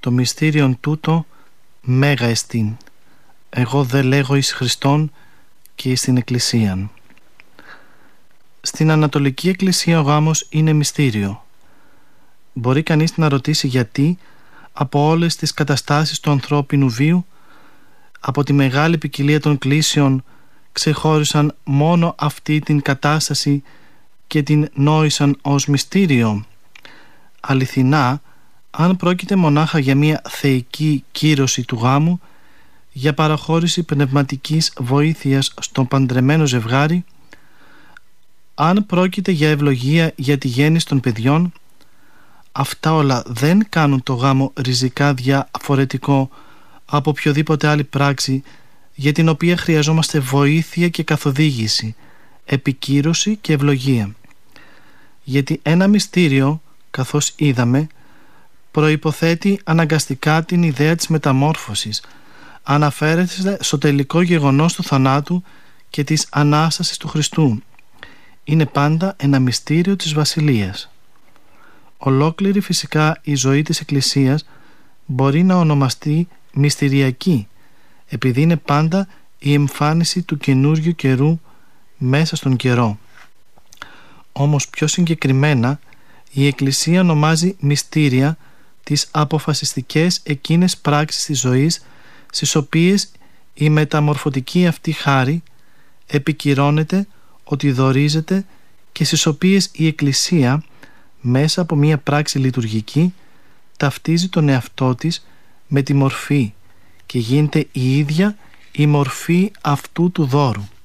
το μυστήριον τούτο μέγα εστίν. Εγώ δε λέγω εις Χριστόν και εις την Εκκλησίαν. Στην Ανατολική Εκκλησία ο γάμος είναι μυστήριο. Μπορεί κανείς να ρωτήσει γιατί από όλες τις καταστάσεις του ανθρώπινου βίου, από τη μεγάλη ποικιλία των κλήσεων, ξεχώρισαν μόνο αυτή την κατάσταση και την νόησαν ως μυστήριο. Αληθινά, αν πρόκειται μονάχα για μια θεϊκή κύρωση του γάμου, για παραχώρηση πνευματικής βοήθειας στον παντρεμένο ζευγάρι, αν πρόκειται για ευλογία για τη γέννηση των παιδιών, αυτά όλα δεν κάνουν το γάμο ριζικά διαφορετικό από οποιοδήποτε άλλη πράξη για την οποία χρειαζόμαστε βοήθεια και καθοδήγηση, επικύρωση και ευλογία. Γιατί ένα μυστήριο, καθώς είδαμε, προϋποθέτει αναγκαστικά την ιδέα της μεταμόρφωσης, αναφέρεται στο τελικό γεγονός του θανάτου και της Ανάστασης του Χριστού. Είναι πάντα ένα μυστήριο της Βασιλείας. Ολόκληρη φυσικά η ζωή της Εκκλησίας μπορεί να ονομαστεί μυστηριακή, επειδή είναι πάντα η εμφάνιση του καινούριου καιρού μέσα στον καιρό. Όμως πιο συγκεκριμένα η Εκκλησία ονομάζει μυστήρια τις αποφασιστικές εκείνες πράξεις της ζωής στις οποίες η μεταμορφωτική αυτή χάρη επικυρώνεται, ότι δωρίζεται και στις οποίες η Εκκλησία μέσα από μία πράξη λειτουργική ταυτίζει τον εαυτό της με τη μορφή και γίνεται η ίδια η μορφή αυτού του δώρου.